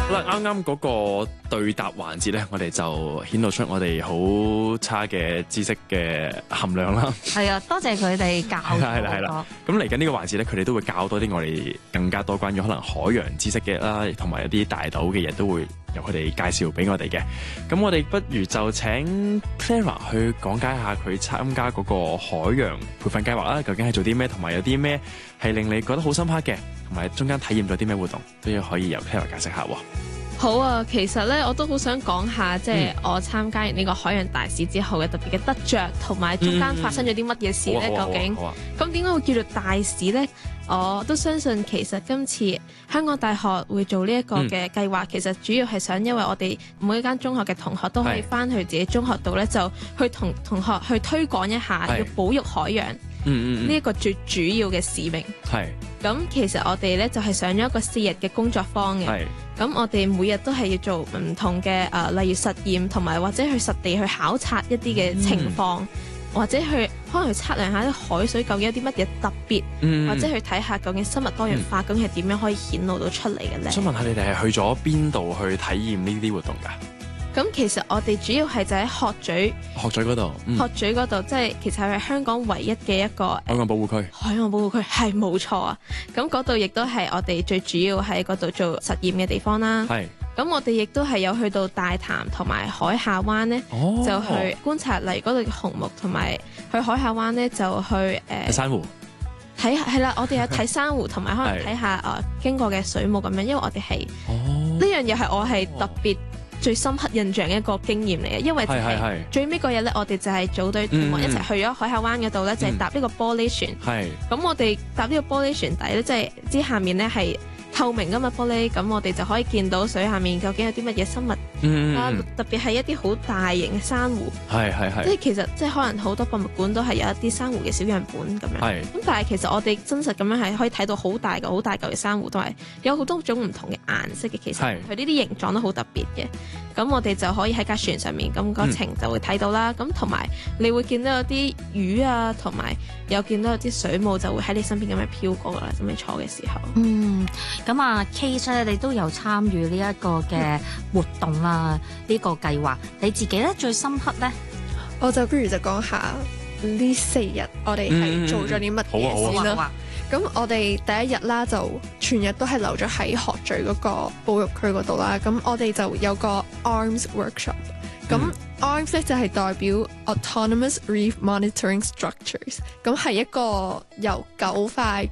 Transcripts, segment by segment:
好啦，啱啱嗰個對答環節咧，我哋就顯露出我哋好差嘅知識嘅含量啦。 係啊，多謝佢哋教我。 係啦。咁嚟緊呢個環節咧，佢哋都會教多啲我哋更加多關於可能海洋知識嘅啦，同埋一啲大島嘅嘢都會由佢哋介紹俾我哋嘅。咁我哋不如就請 Clara 去講解下佢參加嗰個海洋培訓計劃啦，究竟係做啲咩，同埋有啲咩係令你覺得好深刻嘅，同埋中間體驗咗啲咩活動，都要可以由 Clara 解釋下喎。 好啊，其實咧我都好想講下，即係我參加完呢個海洋大使之後嘅特別嘅得着，同埋中間發生咗啲乜嘢事咧？究竟咁點解會叫做大使呢？我都相信其實今次香港大學會做呢一個嘅計劃，其實主要係想因為我哋每一間中學嘅同學都可以翻去自己中學度咧，就去同同學去推廣一下要保育海洋呢一個最主要嘅使命。係咁，其實我哋咧就係上咗一個4日嘅工作坊嘅。咁我哋每日都係要做唔同嘅例如實驗，同埋或者去實地去考察一啲嘅情況，或者去可能去測量下啲海水究竟有啲乜嘢特別，或者去睇下究竟生物多樣化究竟係點樣可以顯露到出嚟嘅咧。想問下你哋係去咗邊度去體驗呢啲活動㗎？咁其實我哋主要係就喺鶴咀嗰度，鶴咀嗰度即係其實係香港唯一嘅一個海岸保護區。海岸保護區係冇錯啊！咁嗰度亦都係我哋最主要喺嗰度做實驗嘅地方啦。係。咁我哋亦都係有去到大潭同埋海下灣咧，就去觀察例如嗰度嘅紅木，同埋去海下灣咧就去睇珊瑚。睇係啦，我哋有睇珊瑚，同埋可能睇下經過嘅水母咁樣，因為我哋係呢樣嘢係我係特別最深刻印象嘅一個經驗嚟嘅，因為就係最尾嗰日咧，我哋就係組隊同學一齊去咗海下灣嗰度咧，就係搭呢個玻璃船。咁我哋搭呢個玻璃船底咧，即係之下面咧係透明㗎嘛玻璃，咁我哋就可以見到水下面究竟有啲乜嘢生物。特別係一啲好大型嘅珊瑚。即係其實即係可能好多博物館都係有一啲珊瑚嘅小樣本咁樣。咁但係其實我哋真實咁樣係可以睇到好大嚿嘅珊瑚，同埋有好多種唔同嘅顏色嘅。其實佢呢啲形狀都好特別嘅。咁我哋就可以喺架船上面，咁個程就會睇到啦。咁同埋你會見到有啲魚啊，同埋有見到有啲水母就會喺你身邊咁樣飄過噶啦。咁你坐嘅時候。 咁啊 Kate 你都有參與呢一個嘅活動啦，呢個計劃你自己咧最深刻咧？ 我就不如就講下呢4日我哋係做咗啲乜嘢先啦。咁我哋第一日啦，就全日都係留咗喺鶴咀嗰個保育區嗰度啦。咁我哋就有個 ARMS workshop。咁 ARMS 咧就係代表 Autonomous Reef Monitoring Structures。咁係一個由9塊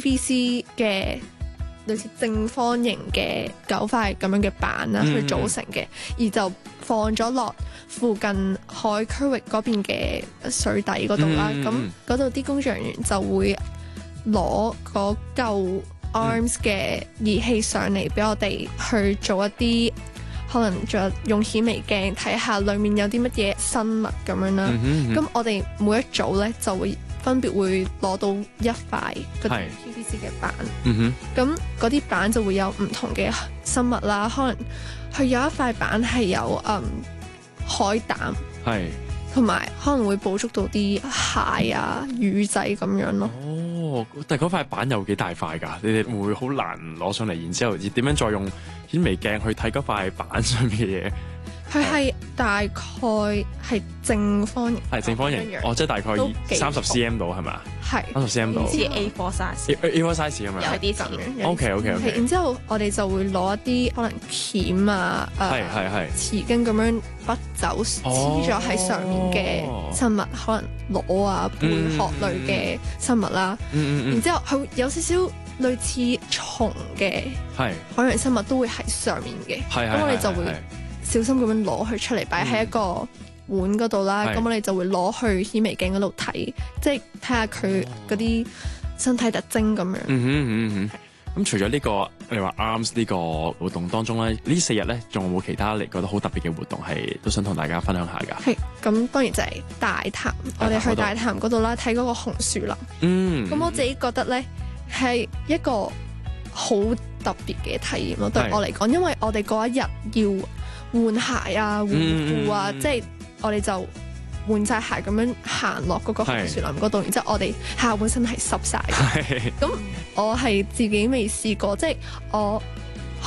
PVC 嘅類似正方形嘅9塊咁樣嘅板啦去組成嘅，而就放咗落附近海區域嗰邊嘅水底嗰度啦。咁嗰度啲工作人員就會攞嗰嚿 ARMS 嘅儀器上嚟俾我哋去做一啲可能仲有用顯微鏡睇下裡面有啲乜嘢生物咁樣啦。咁我哋每一組咧就會分別會攞到一塊嗰啲 PVC 嘅板。咁嗰啲板就會有唔同嘅生物啦，可能佢有一塊板係有海膽，同埋可能會捕捉到啲蟹啊、魚仔咁樣咯。 但係嗰塊板有幾大塊㗎？你哋會唔會好難攞上嚟，然之後點樣再用顯微鏡去睇嗰塊板上面嘅嘢？ 佢係大概係正方形， 正方形，即係大概30 cm 度係咪啊？係30 cm 度， 似 A4 size 咁樣， 有啲咁樣。 OK。 然之後我哋就會攞一啲可能鉗啊、匙羹咁樣筆走黐咗喺上面嘅生物，可能螺啊、貝殼類嘅生物啦。然之後佢有少少類似蟲嘅海洋生物都會喺上面嘅。咁我哋就會小心咁樣攞佢出嚟，擺喺一個碗嗰度啦。咁我哋就會攞去顯微鏡嗰度睇，即係睇下佢嗰啲身體特徵咁樣。 咁除咗呢個你話 ARMS 呢個活動當中咧，呢4日咧仲有冇其他你覺得好特別嘅活動係都想同大家分享下㗎？ 係咁，當然就係大潭。我哋去大潭嗰度啦，睇嗰個紅樹林。咁我自己覺得咧係一個好特別嘅體驗咯，對我嚟講，因為我哋嗰一日要換鞋啊、換褲啊，即係我哋就換晒鞋咁樣行落嗰個紅樹林嗰度，然之後我哋下半身係濕晒嘅。咁我係自己未試過，即係我